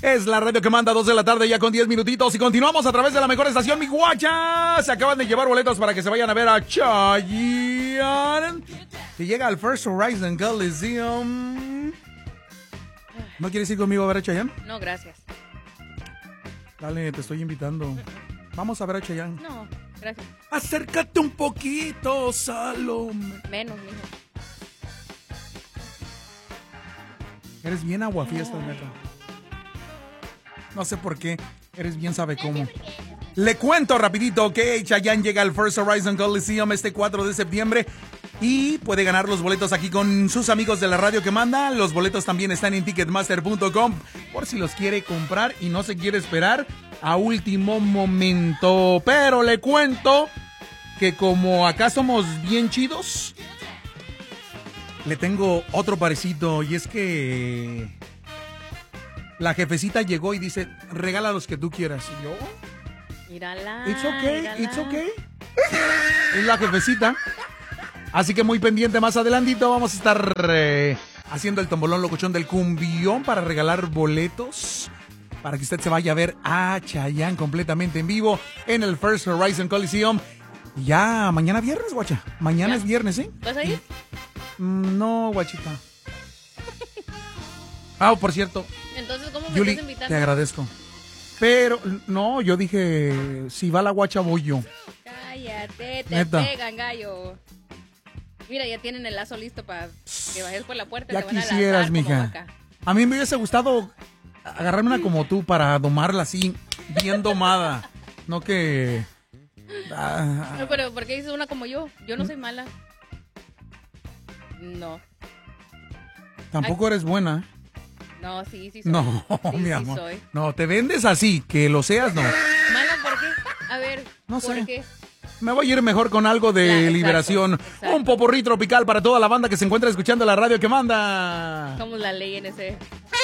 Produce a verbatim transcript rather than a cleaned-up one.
Es la radio que manda, dos de la tarde ya con diez minutitos. Y continuamos a través de la mejor estación, mi guacha. Se acaban de llevar boletos para que se vayan a ver a Chayanne, que llega al First Horizon Coliseum. ¿No quieres ir conmigo a ver a Chayanne? No, gracias. Dale, te estoy invitando. Vamos a ver a Chayanne. No, gracias. Acércate un poquito, Salome. Menos, mijo. Eres bien aguafiestas, neta. No sé por qué. Eres bien sabe cómo. Le cuento rapidito que Chayanne llega al First Horizon Coliseum este cuatro de septiembre y puede ganar los boletos aquí con sus amigos de la radio que manda. Los boletos también están en ticketmaster punto com por si los quiere comprar y no se quiere esperar a último momento. Pero le cuento que como acá somos bien chidos, le tengo otro parecito, y es que la jefecita llegó y dice, regala los que tú quieras. Y yo, Mírala. it's okay, mírala. it's okay. Es la jefecita. Así que muy pendiente, más adelantito vamos a estar eh, haciendo el tombolón locochón del cumbión para regalar boletos para que usted se vaya a ver a Chayanne completamente en vivo en el First Horizon Coliseum. Ya mañana viernes, guacha. Mañana ¿Ya? es viernes, ¿eh? ¿Vas a ir? No, guachita. Ah, por cierto, Entonces, ¿cómo me Yuli, estás invitando? te agradezco. Pero, no, yo dije, si va la guacha, voy yo. Cállate, te Neta. pegan, gallo. Mira, ya tienen el lazo listo para que bajes por la puerta. Ya te van a quisieras, lanzar como mija. vaca. A mí me hubiese gustado agarrarme una como tú para domarla así, bien domada. No que... ah, No, pero ¿por qué dices una como yo? Yo no soy mala. No. tampoco eres buena. No, sí, sí soy. No, Sí, mi sí amor. soy. No, te vendes así, que lo seas, no. ¿Mala por qué? A ver, No ¿por sé. qué? Me voy a ir mejor con algo de Claro, exacto, liberación. exacto. Un poporrí tropical para toda la banda que se encuentra escuchando la radio que manda. Somos la ley en ese.